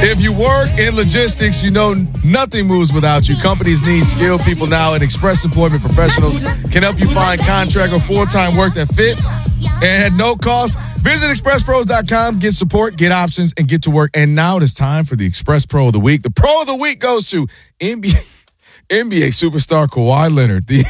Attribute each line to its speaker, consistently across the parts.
Speaker 1: If you work in logistics, you know nothing moves without you. Companies need skilled people now, and Express Employment Professionals can help you find contract or full-time work that fits and at no cost. Visit expresspros.com, get support, get options, and get to work. And now it is time for the Express Pro of the Week. The Pro of the Week goes to NBA superstar Kawhi Leonard. The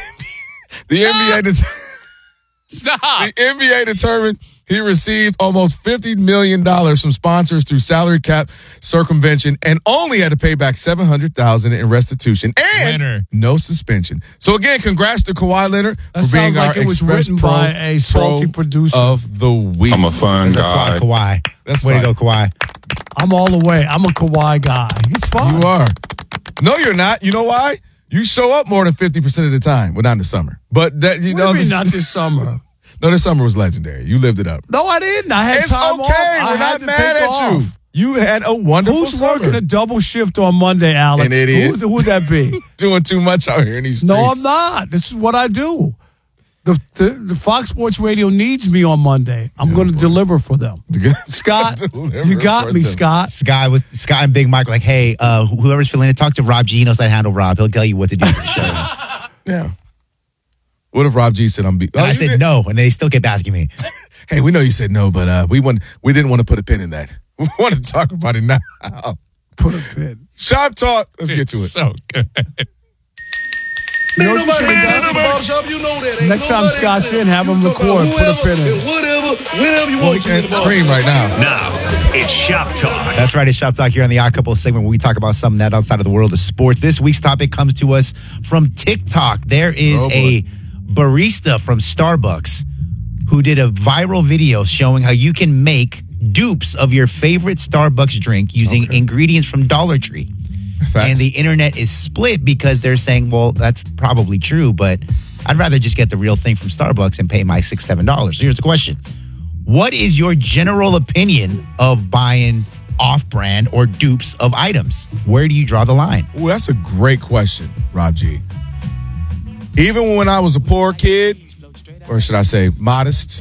Speaker 1: NBA determined he received almost $50 million from sponsors through salary cap circumvention and only had to pay back $700,000 in restitution and no suspension. So again, congrats to Kawhi Leonard for being our Express Pro
Speaker 2: by a salty producer
Speaker 1: of the week.
Speaker 3: I'm a fun guy.
Speaker 4: Kawhi.
Speaker 1: That's
Speaker 4: way
Speaker 1: fine.
Speaker 4: to go, Kawhi.
Speaker 2: I'm all the way. I'm a Kawhi guy. He's fun.
Speaker 1: You are. No, you're not. You know why? You show up more than 50% of the time. Well, not in the summer. But that you know,
Speaker 2: not this summer.
Speaker 1: No, this summer was legendary. You lived it up.
Speaker 2: No, I didn't. I had time off.
Speaker 1: We're not mad at you. You had a wonderful summer.
Speaker 2: Who's working a double shift on Monday, Alex?
Speaker 1: An idiot.
Speaker 2: Who'd that be?
Speaker 1: Doing too much out here in these streets.
Speaker 2: No, I'm not. This is what I do. The Fox Sports Radio needs me on Monday. I'm going to deliver for them. Scott, you got me, Scott.
Speaker 4: Scott and Big Mike were like, hey, whoever's filling it, talk to Rob G. He knows how to handle Rob. He'll tell you what to do for the shows.
Speaker 1: Yeah. What if Rob G said I'm
Speaker 4: and I said no, and they still kept asking me.
Speaker 1: Hey, we know you said no, but we didn't want to put a pin in that. We want to talk about it now.
Speaker 2: Put a pin.
Speaker 1: Shop talk. Let's get to it.
Speaker 5: So good.
Speaker 2: Next time Scott's in, have him record. Put a pin in.
Speaker 6: Whatever you want.
Speaker 1: We can't scream right now.
Speaker 7: Now, it's Shop Talk.
Speaker 4: That's right, it's Shop Talk here on the Odd Couple segment where we talk about something that outside of the world of sports. This week's topic comes to us from TikTok. There is a barista from Starbucks who did a viral video showing how you can make dupes of your favorite Starbucks drink using ingredients from Dollar Tree.
Speaker 1: Facts.
Speaker 4: And the internet is split because they're saying, well, that's probably true, but I'd rather just get the real thing from Starbucks and pay my $6, $7. So here's the question. What is your general opinion of buying off-brand or dupes of items? Where do you draw the line?
Speaker 1: Ooh, that's a great question, Rob G. Even when I was a poor kid, or should I say modest,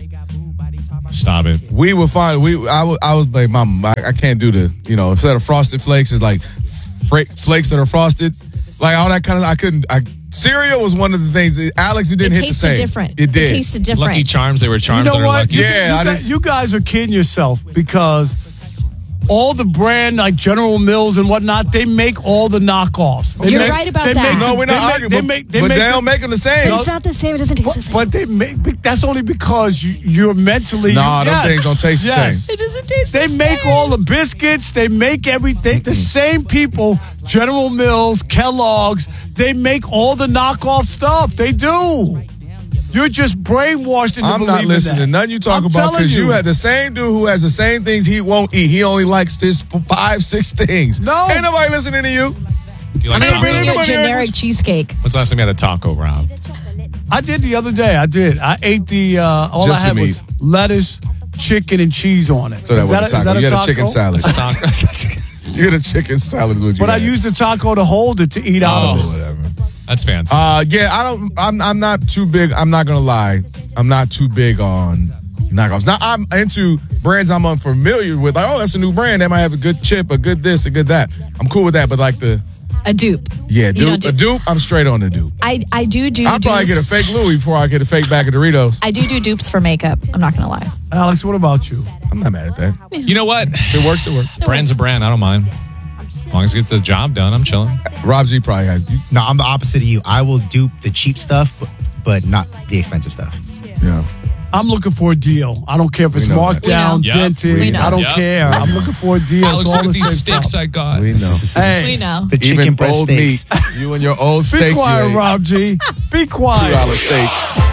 Speaker 5: Stop it.
Speaker 1: we would find, I was like, Mom, I can't do the, instead of Frosted Flakes, it's like flakes that are frosted. Like all that kind of, cereal was one of the things. Alex, it didn't hit the same.
Speaker 8: Different.
Speaker 1: It did.
Speaker 8: It tasted different.
Speaker 5: Lucky Charms, they were charms
Speaker 2: You know
Speaker 5: that are
Speaker 2: what?
Speaker 5: lucky.
Speaker 2: You guys are kidding yourself because all the brand like General Mills and whatnot, they make all the knockoffs.
Speaker 8: You're right about that.
Speaker 1: No, we're not arguing, but they don't make them the same.
Speaker 8: It's not the same. It doesn't taste the same.
Speaker 2: But they make, that's only because you're mentally.
Speaker 1: Nah, those things don't taste the same.
Speaker 8: It doesn't taste the
Speaker 2: They
Speaker 8: same.
Speaker 2: make all the biscuits. They make everything. The same people, General Mills, Kellogg's, they make all the knockoff stuff. They do. You're just brainwashed into
Speaker 1: I'm not
Speaker 2: believing
Speaker 1: listening
Speaker 2: that.
Speaker 1: to nothing you talk
Speaker 2: I'm
Speaker 1: about because
Speaker 2: telling
Speaker 1: you had the same dude who has the same things he won't eat. He only likes this 5, 6 things.
Speaker 2: No.
Speaker 1: Ain't nobody listening to you.
Speaker 5: Do you like
Speaker 8: I'm
Speaker 5: tacos?
Speaker 8: eating a generic cheesecake.
Speaker 5: When's the last time you had a taco, Rob?
Speaker 2: I did the other day. I did. I ate the, all
Speaker 1: Just
Speaker 2: I had
Speaker 1: the
Speaker 2: was lettuce, chicken, and cheese on it.
Speaker 1: So that
Speaker 2: Is
Speaker 1: was a taco. You had a chicken salad.
Speaker 5: Taco.
Speaker 1: You had a chicken salad is what you
Speaker 2: But I
Speaker 1: had.
Speaker 2: used the taco to hold it to eat out of it.
Speaker 1: Whatever.
Speaker 5: That's fancy.
Speaker 1: Yeah, I'm not too big. I'm not gonna lie. I'm not too big on knockoffs. Now I'm into brands I'm unfamiliar with. Like, oh, that's a new brand. They might have a good chip, a good this, a good that. I'm cool with that. But like
Speaker 8: A dupe.
Speaker 1: a
Speaker 8: don't
Speaker 1: dupe. I'm straight on the dupe.
Speaker 8: I do
Speaker 1: I'll probably get a
Speaker 8: dupes.
Speaker 1: fake Louis before I get a fake bag of Doritos.
Speaker 8: I do dupes for makeup. I'm not going to lie.
Speaker 2: Alex, what about you?
Speaker 1: I'm not mad at that.
Speaker 5: You know what?
Speaker 1: If it works, it works.
Speaker 5: Brand's a brand. I don't mind. As long as it gets the job done, I'm chilling.
Speaker 1: Rob G probably has.
Speaker 4: No, I'm the opposite of you. I will dupe the cheap stuff, but not the expensive stuff.
Speaker 1: Yeah.
Speaker 2: I'm looking for a deal. I don't care if it's
Speaker 1: We know
Speaker 2: marked
Speaker 1: that.
Speaker 2: down,
Speaker 5: We know.
Speaker 2: dented.
Speaker 8: We know.
Speaker 2: I don't
Speaker 5: Yep.
Speaker 2: care. I'm looking for a deal.
Speaker 5: Alex,
Speaker 2: It's
Speaker 5: look
Speaker 2: all
Speaker 5: at
Speaker 2: the
Speaker 5: these
Speaker 2: same
Speaker 5: sticks
Speaker 2: stuff.
Speaker 5: I got.
Speaker 1: We know.
Speaker 2: Hey,
Speaker 8: We know.
Speaker 4: The chicken
Speaker 1: Even
Speaker 4: breast
Speaker 1: old
Speaker 4: steaks.
Speaker 1: meat. You and your old steak.
Speaker 2: be
Speaker 1: you
Speaker 2: quiet,
Speaker 1: ate.
Speaker 2: Rob G. Be quiet.
Speaker 1: $2 steak.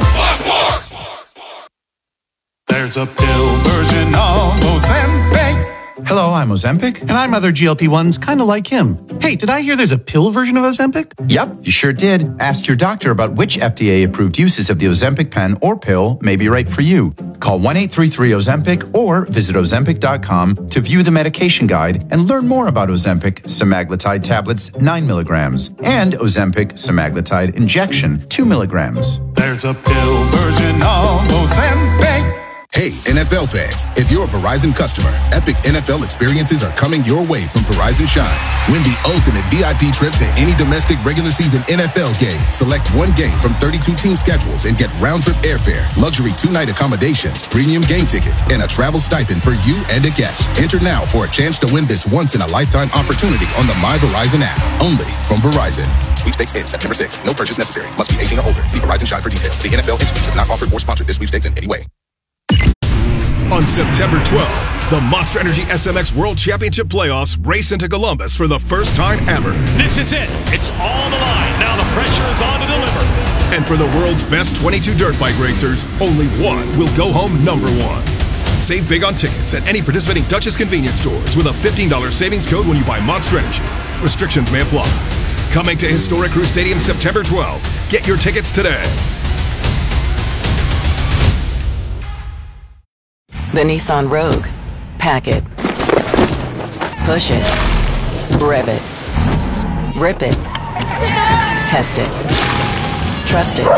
Speaker 6: There's a pill version of Ozempic.
Speaker 9: Hello, I'm Ozempic.
Speaker 10: And I'm other GLP-1s kind of like him. Hey, did I hear there's a pill version of Ozempic?
Speaker 9: Yep, you sure did. Ask your doctor about which FDA-approved uses of the Ozempic pen or pill may be right for you. Call 1-833-OZEMPIC or visit Ozempic.com to view the medication guide and learn more about Ozempic semaglutide tablets 9 milligrams and Ozempic semaglutide injection 2 milligrams.
Speaker 6: There's a pill version of Ozempic.
Speaker 3: Hey, NFL fans, if you're a Verizon customer, epic NFL experiences are coming your way from Verizon Shine. Win the ultimate VIP trip to any domestic regular season NFL game. Select one game from 32 team schedules and get round-trip airfare, luxury 2-night accommodations, premium game tickets, and a travel stipend for you and a guest. Enter now for a chance to win this once-in-a-lifetime opportunity on the My Verizon app. Only from Verizon. Sweepstakes ends September 6th. No purchase necessary. Must be 18 or older. See Verizon Shine for details. The NFL entities have not offered or sponsored this sweepstakes in any way.
Speaker 7: On September 12th, the Monster Energy SMX World Championship Playoffs race into Columbus for the first time ever.
Speaker 11: This is it. It's all on the line. Now the pressure is on to deliver.
Speaker 7: And for the world's best 22 dirt bike racers, only one will go home number one. Save big on tickets at any participating Duchess convenience stores with a $15 savings code when you buy Monster Energy. Restrictions may apply. Coming to Historic Crew Stadium September 12th. Get your tickets today.
Speaker 12: The Nissan Rogue. Pack it. Push it. Rev it. Rip it. Test it. Trust it.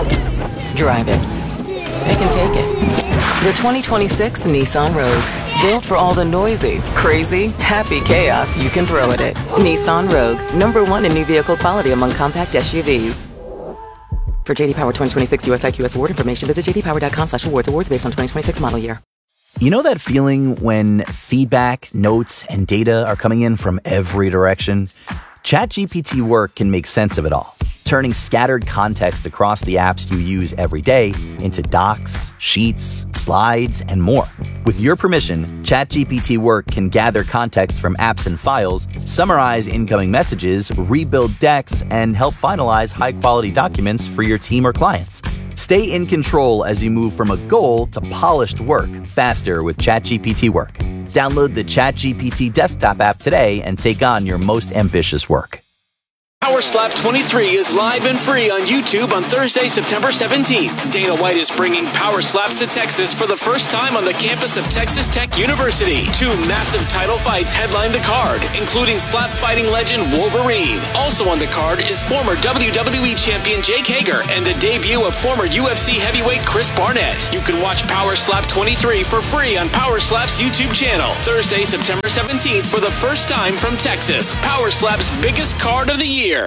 Speaker 12: Drive it. Pick and take it. The 2026 Nissan Rogue. Built for all the noisy, crazy, happy chaos you can throw at it. Nissan Rogue. #1 in new vehicle quality among compact SUVs. For JD Power 2026 US IQS award information, visit jdpower.com/awards. Awards based on 2026 model year.
Speaker 13: You know that feeling when feedback, notes, and data are coming in from every direction? ChatGPT Work can make sense of it all, turning scattered context across the apps you use every day into docs, sheets, slides, and more. With your permission, ChatGPT Work can gather context from apps and files, summarize incoming messages, rebuild decks, and help finalize high-quality documents for your team or clients. Stay in control as you move from a goal to polished work faster with ChatGPT Work. Download the ChatGPT desktop app today and take on your most ambitious work.
Speaker 14: Power Slap 23 is live and free on YouTube on Thursday, September 17th. Dana White is bringing Power Slaps to Texas for the first time on the campus of Texas Tech University. 2 massive title fights headline the card, including slap fighting legend Wolverine. Also on the card is former WWE champion Jake Hager and the debut of former UFC heavyweight Chris Barnett. You can watch Power Slap 23 for free on Power Slap's YouTube channel. Thursday, September 17th for the first time from Texas. Power Slap's biggest card of the year.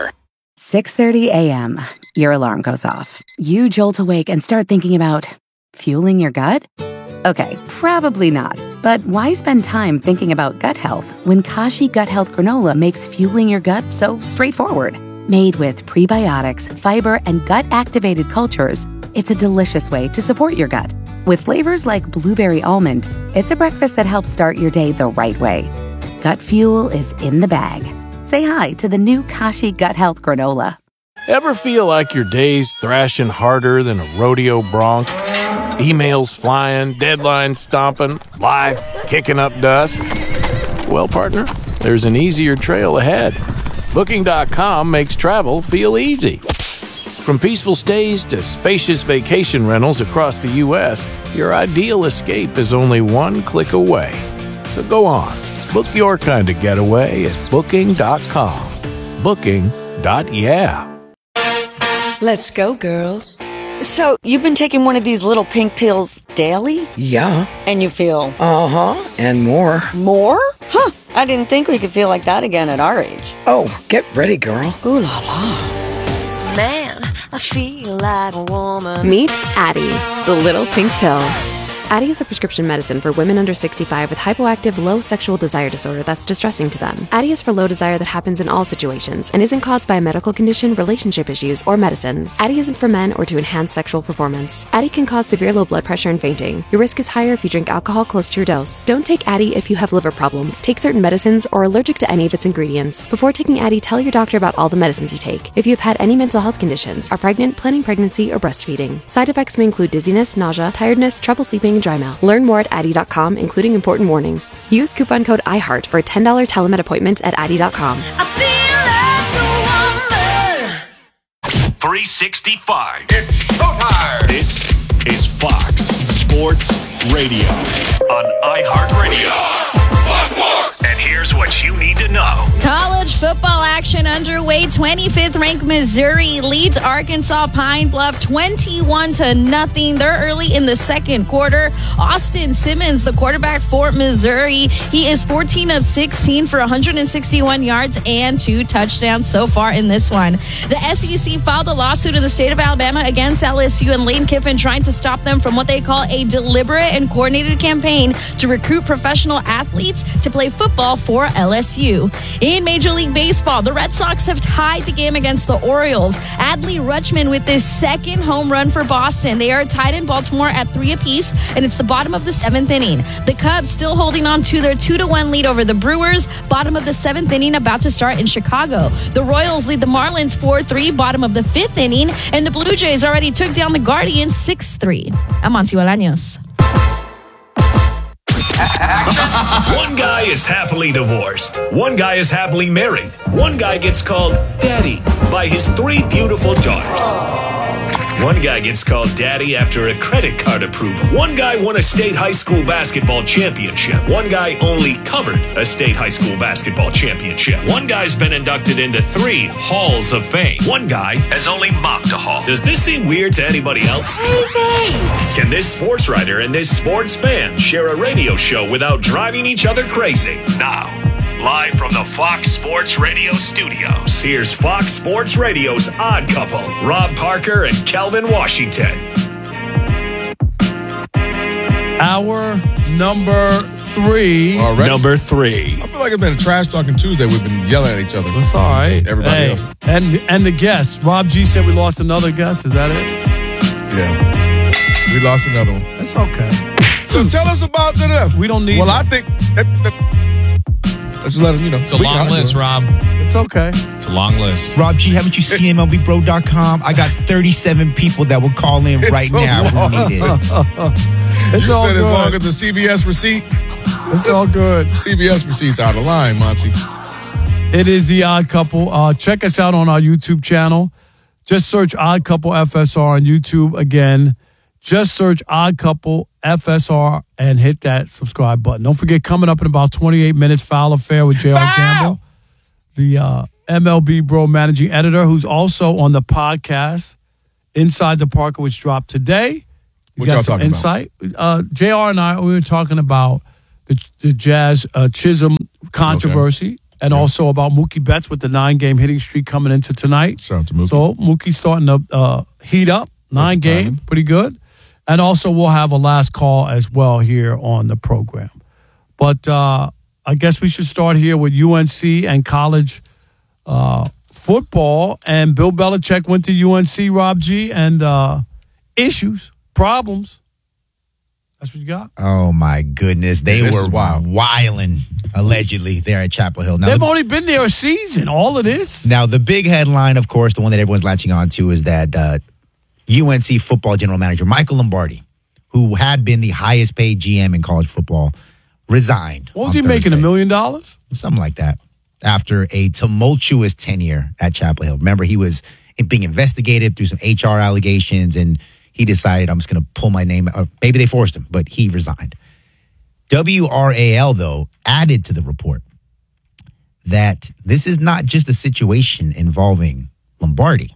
Speaker 15: 6:30 a.m. Your alarm goes off. You jolt awake and start thinking about fueling your gut? Okay, probably not. But why spend time thinking about gut health when Kashi Gut Health Granola makes fueling your gut so straightforward? Made with prebiotics, fiber, and gut-activated cultures, it's a delicious way to support your gut. With flavors like blueberry almond, it's a breakfast that helps start your day the right way. Gut fuel is in the bag. Say hi to the new Kashi Gut Health Granola.
Speaker 16: Ever feel like your day's thrashing harder than a rodeo bronc? Emails flying, deadlines stomping, life kicking up dust? Well, partner, there's an easier trail ahead. Booking.com makes travel feel easy. From peaceful stays to spacious vacation rentals across the U.S., your ideal escape is only one click away. So go on. Book your kind of getaway at Booking.com. Booking.yeah.
Speaker 17: Let's go, girls. So, you've been taking one of these little pink pills daily?
Speaker 18: Yeah.
Speaker 17: And you feel?
Speaker 18: Uh-huh. And more.
Speaker 17: More? Huh. I didn't think we could feel like that again at our age.
Speaker 18: Oh, get ready, girl.
Speaker 17: Ooh la la.
Speaker 19: Man, I feel like a woman.
Speaker 20: Meet Addie, the little pink pill. Addie is a prescription medicine for women under 65 with hypoactive low sexual desire disorder that's distressing to them. Addie is for low desire that happens in all situations and isn't caused by a medical condition, relationship issues, or medicines. Addie isn't for men or to enhance sexual performance. Addie can cause severe low blood pressure and fainting. Your risk is higher if you drink alcohol close to your dose. Don't take Addie if you have liver problems, take certain medicines, or are allergic to any of its ingredients. Before taking Addie, tell your doctor about all the medicines you take. If you've had any mental health conditions, are pregnant, planning pregnancy, or breastfeeding. Side effects may include dizziness, nausea, tiredness, trouble sleeping, and dry mouth. Learn more at Addie.com, including important warnings. Use coupon code IHEART for a $10 telemed appointment at Addie.com.
Speaker 7: 365. It's showtime. This is Fox Sports Radio on iHeartRadio. And here's what you need to know.
Speaker 8: College football action underway. 25th ranked Missouri leads Arkansas Pine Bluff 21-0. They're early in the second quarter. Austin Simmons, the quarterback for Missouri, he is 14 of 16 for 161 yards and 2 touchdowns so far in this one. The SEC filed a lawsuit in the state of Alabama against LSU and Lane Kiffin, trying to stop them from what they call a deliberate and coordinated campaign to recruit professional athletes to play football for LSU. In Major League Baseball, the Red Sox have tied the game against the Orioles. Adley Rutschman with his second home run for Boston. They are tied in Baltimore at 3 apiece, and it's the bottom of the 7th inning. The Cubs still holding on to their 2-1 lead over the Brewers. Bottom of the 7th inning about to start in Chicago. The Royals lead the Marlins 4-3, bottom of the 5th inning, and the Blue Jays already took down the Guardians 6-3. I'm Monty Bolaños.
Speaker 11: One guy is happily divorced. One guy is happily married. One guy gets called daddy by his 3 beautiful daughters. One guy gets called daddy after a credit card approval. One guy won a state high school basketball championship. One guy only covered a state high school basketball championship. One guy's been inducted into 3 halls of fame. One guy has only mopped a hall. Does this seem weird to anybody else? Can this sports writer and this sports fan share a radio show without driving each other crazy? Now, live from the Fox Sports Radio studios, here's Fox Sports Radio's Odd Couple, Rob Parker and Kelvin Washington.
Speaker 2: Our number 3.
Speaker 1: Already?
Speaker 11: Number 3.
Speaker 1: I feel like it's been a trash talking Tuesday. We've been yelling at each other.
Speaker 2: That's all right.
Speaker 1: Everybody else.
Speaker 2: And the guest. Rob G said we lost another guest. Is that it?
Speaker 1: Yeah. We lost another one.
Speaker 2: That's okay.
Speaker 1: So tell us about the...
Speaker 2: We don't need...
Speaker 1: Well, I think... Let's let him,
Speaker 5: It's a long list, Rob.
Speaker 2: It's okay.
Speaker 5: It's a long list.
Speaker 4: Rob G, haven't you seen MLBBro.com? I got 37 people that will call in right now who need it.
Speaker 2: It's
Speaker 1: you
Speaker 2: all
Speaker 1: said
Speaker 2: good.
Speaker 1: as long as the CBS receipt.
Speaker 2: It's all good.
Speaker 1: CBS receipt's out of line, Monty.
Speaker 2: It is The Odd Couple. Check us out on our YouTube channel. Just search Odd Couple FSR on YouTube. Again, just search Odd Couple FSR and hit that subscribe button. Don't forget, coming up in about 28 minutes, Foul Affair with J.R. Gamble, the MLB Bro managing editor, who's also on the podcast Inside the Parker, which dropped today. You
Speaker 1: What y'all talking
Speaker 2: insight. J.R. and I, we were talking about the Jazz Chisholm controversy, and also about Mookie Betts with the 9-game hitting streak coming into tonight.
Speaker 1: Shout out to Mookie.
Speaker 2: So Mookie's starting to heat up. 9-game, pretty good. And also we'll have a last call as well here on the program. But I guess we should start here with UNC and college football. And Bill Belichick went to UNC, Rob G, and issues, problems. That's what you got?
Speaker 4: Oh, my goodness. They were wilding, allegedly, there at Chapel Hill. Now,
Speaker 2: they've only been there a season, all of this.
Speaker 4: Now, the big headline, of course, the one that everyone's latching on to is that UNC football general manager Michael Lombardi, who had been the highest paid GM in college football, resigned.
Speaker 2: What was he making, $1 million?
Speaker 4: Something like that. After a tumultuous tenure at Chapel Hill. Remember, he was being investigated through some HR allegations, and he decided, I'm just going to pull my name. Maybe they forced him, but he resigned. WRAL, though, added to the report that this is not just a situation involving Lombardi.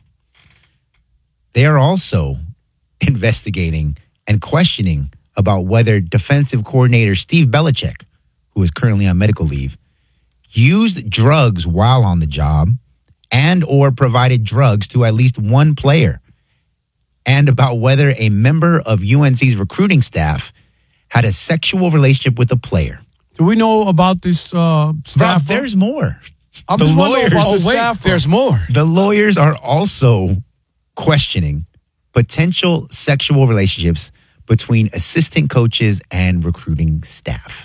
Speaker 4: They are also investigating and questioning about whether defensive coordinator Steve Belichick, who is currently on medical leave, used drugs while on the job and or provided drugs to at least one player, and about whether a member of UNC's recruiting staff had a sexual relationship with a player.
Speaker 2: Do we know about this staff?
Speaker 4: Rob, there's more.
Speaker 2: I'm just wondering about the staff.
Speaker 1: There's more.
Speaker 4: The lawyers are also questioning potential sexual relationships between assistant coaches and recruiting staff.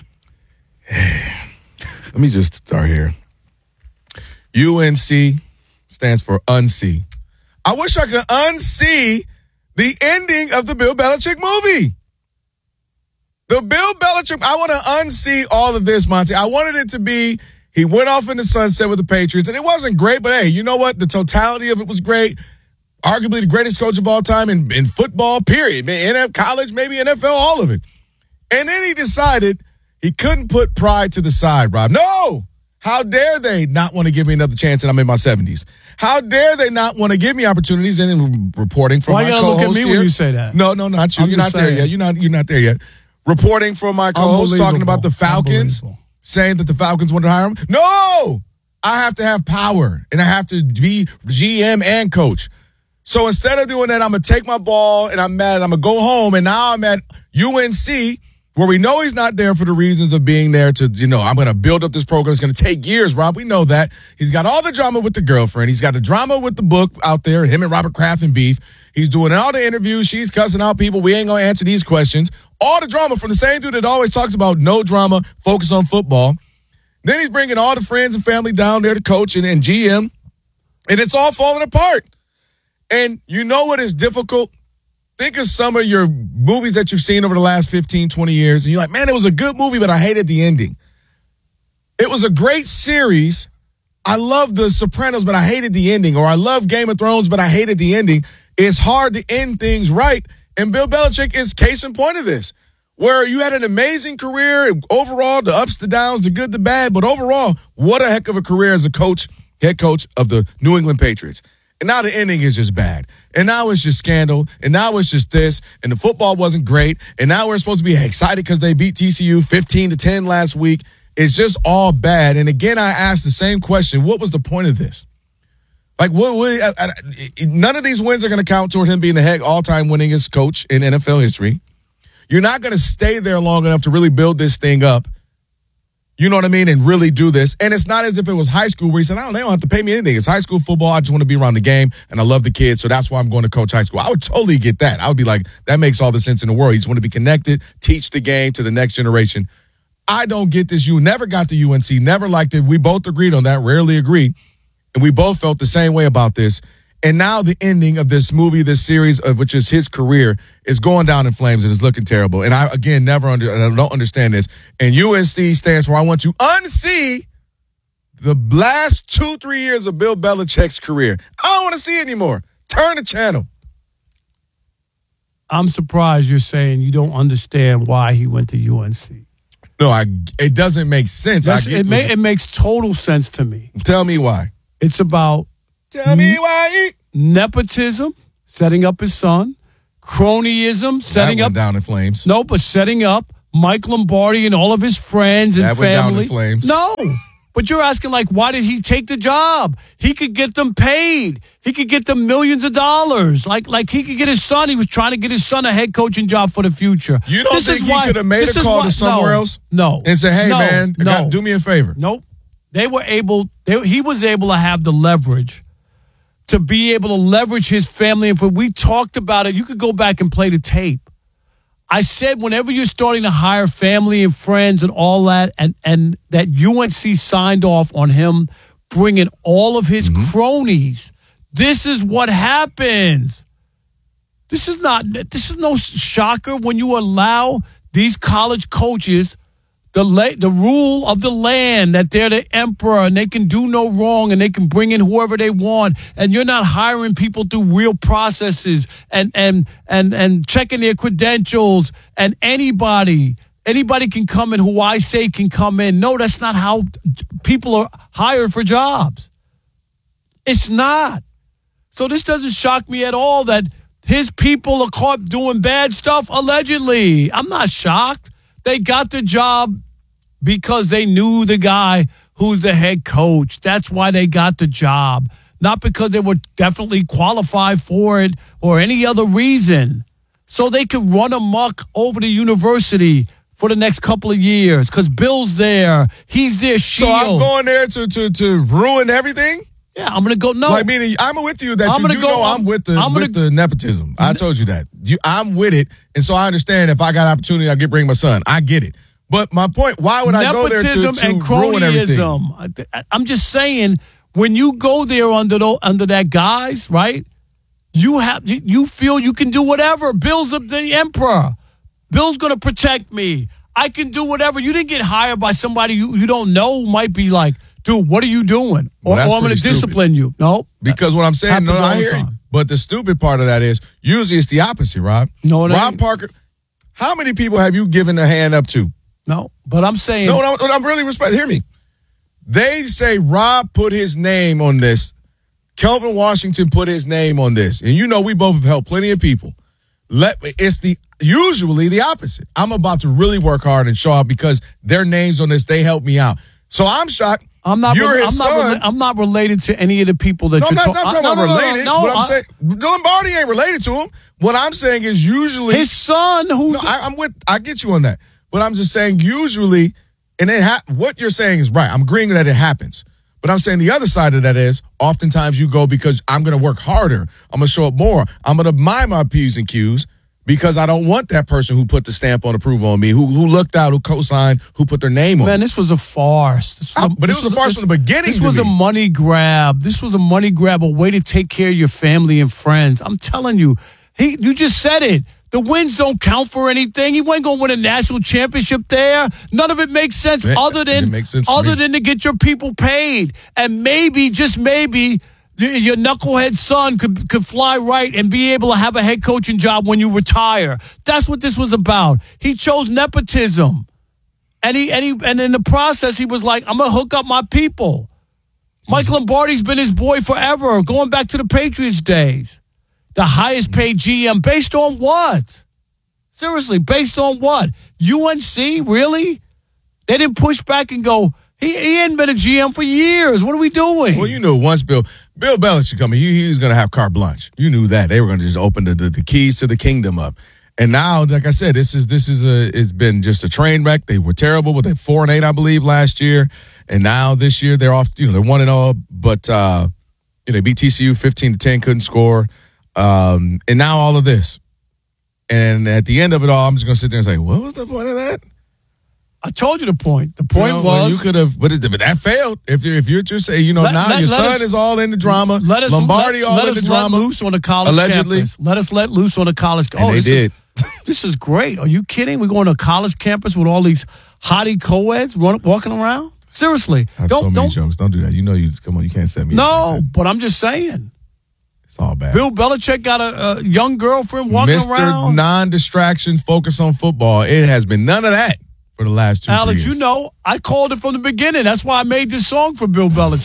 Speaker 1: Let me just start here. UNC stands for unsee. I wish I could unsee the ending of the Bill Belichick movie. The Bill Belichick, I want to unsee all of this, Monty. I wanted it to be, he went off in the sunset with the Patriots, and it wasn't great, but hey, you know what? The totality of it was great. Arguably the greatest coach of all time in football, period. In college, maybe NFL, all of it. And then he decided he couldn't put pride to the side, Rob. No! How dare they not want to give me another chance and I'm in my 70s? How dare they not want to give me opportunities in reporting from
Speaker 2: Why
Speaker 1: my
Speaker 2: you
Speaker 1: co-host
Speaker 2: gotta look at me
Speaker 1: here?
Speaker 2: when you say that?
Speaker 1: No, not you.
Speaker 2: I'm
Speaker 1: You're not
Speaker 2: just
Speaker 1: there
Speaker 2: saying.
Speaker 1: yet. You're not there yet. Reporting from my co-host talking about the Falcons, saying that the Falcons want to hire him. No! I have to have power, and I have to be GM and coach. So instead of doing that, I'm going to take my ball, and I'm mad. I'm going to go home, and now I'm at UNC, where we know he's not there for the reasons of being there to, I'm going to build up this program. It's going to take years, Rob. We know that. He's got all the drama with the girlfriend. He's got the drama with the book out there, him and Robert Kraft and beef. He's doing all the interviews. She's cussing out people. We ain't going to answer these questions. All the drama from the same dude that always talks about no drama, focus on football. Then he's bringing all the friends and family down there to coach and GM, and it's all falling apart. And you know what is difficult? Think of some of your movies that you've seen over the last 15, 20 years, and you're like, man, it was a good movie, but I hated the ending. It was a great series. I love The Sopranos, but I hated the ending. Or I love Game of Thrones, but I hated the ending. It's hard to end things right, and Bill Belichick is case in point of this, where you had an amazing career overall, the ups, the downs, the good, the bad, but overall, what a heck of a career as a coach, head coach of the New England Patriots. And now the ending is just bad. And now it's just scandal. And now it's just this. And the football wasn't great. And now we're supposed to be excited because they beat TCU 15-10 last week. It's just all bad. And again, I asked the same question. What was the point of this? Like, none of these wins are going to count toward him being the all-time winningest coach in NFL history. You're not going to stay there long enough to really build this thing up. You know what I mean? And really do this. And it's not as if it was high school where he said, they don't have to pay me anything. It's high school football. I just want to be around the game, and I love the kids, so that's why I'm going to coach high school. I would totally get that. I would be like, that makes all the sense in the world. You just want to be connected, teach the game to the next generation. I don't get this. You never got to UNC, never liked it. We both agreed on that, rarely agree. And we both felt the same way about this. And now the ending of this movie, this series, of which is his career, is going down in flames and is looking terrible. And I, again, I don't understand this. And UNC stands for I want to unsee the last 2-3 years of Bill Belichick's career. I don't want to see it anymore. Turn the channel.
Speaker 2: I'm surprised you're saying you don't understand why he went to UNC.
Speaker 1: No, it doesn't make sense.
Speaker 2: It makes total sense to me.
Speaker 1: Tell me why.
Speaker 2: It's about
Speaker 1: Tell me why.
Speaker 2: Nepotism, setting up his son. Cronyism, setting
Speaker 1: that went
Speaker 2: up.
Speaker 1: Down in flames.
Speaker 2: No, but setting up Mike Lombardi and all of his friends and
Speaker 1: that
Speaker 2: family.
Speaker 1: Went down in flames.
Speaker 2: No. But you're asking, why did he take the job? He could get them paid. He could get them millions of dollars. Like he could get his son. He was trying to get his son a head coaching job for the future.
Speaker 1: You don't think he could have made a call to somewhere else?
Speaker 2: No.
Speaker 1: And say, hey, man, do me a favor.
Speaker 2: Nope. He was able to have the leverage to be able to leverage his family. And we talked about it. You could go back and play the tape. I said whenever you're starting to hire family and friends and all that, and that UNC signed off on him bringing all of his cronies, this is what happens. This is no shocker when you allow these college coaches the rule of the land, that they're the emperor and they can do no wrong and they can bring in whoever they want, and you're not hiring people through real processes and checking their credentials, and anybody can come in who I say can come in. No, that's not how people are hired for jobs. It's not. So this doesn't shock me at all that his people are caught doing bad stuff, allegedly. I'm not shocked. They got the job because they knew the guy who's the head coach. That's why they got the job. Not because they were definitely qualified for it or any other reason. So they could run amok over the university for the next couple of years because Bill's there. He's their shield.
Speaker 1: So I'm going there to ruin everything?
Speaker 2: Yeah, I'm going to go. No.
Speaker 1: Like, meaning I'm with you that I'm with the nepotism. I told you that. I'm with it. And so I understand if I got opportunity, I'll bring my son. I get it. But my point, why would I go there to ruin everything?
Speaker 2: I'm just saying, when you go there under that guise, right? You feel you can do whatever. Bill's the emperor. Bill's going to protect me. I can do whatever. You didn't get hired by somebody you don't know who might be like, dude, what are you doing? Or I'm going to discipline you. No.
Speaker 1: Because what I'm saying, I hear you. But the stupid part of that is, usually it's the opposite, Rob.
Speaker 2: No,
Speaker 1: Rob Parker, how many people have you given a hand up to?
Speaker 2: No, but I'm saying.
Speaker 1: No, I'm really respecting. Hear me. They say Rob put his name on this. Kelvin Washington put his name on this. And you know we both have helped plenty of people. It's usually the opposite. I'm about to really work hard and show out because their names on this, they helped me out. So I'm shocked.
Speaker 2: I'm not related to any of the people that you're talking about.
Speaker 1: I'm not talking about related. What I'm saying, Lombardi ain't related to him. What I'm saying is usually
Speaker 2: his son.
Speaker 1: I get you on that. But I'm just saying usually, and what you're saying is right. I'm agreeing that it happens. But I'm saying the other side of that is oftentimes you go because I'm going to work harder. I'm going to show up more. I'm going to mind my P's and Q's because I don't want that person who put the stamp on approval on me, who looked out, who co-signed, who put their name on.
Speaker 2: Man, this was a farce.
Speaker 1: But it was a farce from the beginning.
Speaker 2: This was a money grab. This was a money grab, a way to take care of your family and friends. I'm telling you, you just said it. The wins don't count for anything. He wasn't going to win a national championship there. None of it makes sense other than to get your people paid. And maybe, just maybe, your knucklehead son could fly right and be able to have a head coaching job when you retire. That's what this was about. He chose nepotism. And in the process, he was like, I'm going to hook up my people. Mike Lombardi's been his boy forever, going back to the Patriots days. The highest paid GM based on what? Seriously, based on what? UNC, really? They didn't push back and go, he hadn't been a GM for years. What are we doing?
Speaker 1: Well, you know, once Bill Belichick coming, he was going to have carte blanche. You knew that. They were going to just open the keys to the kingdom up. And now, like I said, it's been just a train wreck. They were terrible, but they're 4-8, I believe, last year. And now this year they're off, they're 1-0, but they beat TCU 15-10, couldn't score. And now all of this. And at the end of it all, I'm just going to sit there and say, what was the point of that?
Speaker 2: I told you the point. The point was
Speaker 1: you could have, but that failed. If you're just saying, your son is all in the drama. Lombardi all in the drama.
Speaker 2: Let loose on the college
Speaker 1: allegedly.
Speaker 2: Campus. Let us let loose on the college.
Speaker 1: And they did.
Speaker 2: This is great. Are you kidding? We're going to a college campus with all these hottie co-eds walking around. Seriously,
Speaker 1: I have so many jokes. Don't do that. You know, you can't set me.
Speaker 2: No, but I'm just saying.
Speaker 1: It's all bad.
Speaker 2: Bill Belichick got a young girlfriend walking around.
Speaker 1: Mr. Non-distractions, focus on football. It has been none of that for the last 2 years.
Speaker 2: Alex, I called it from the beginning. That's why I made this song for Bill Belichick.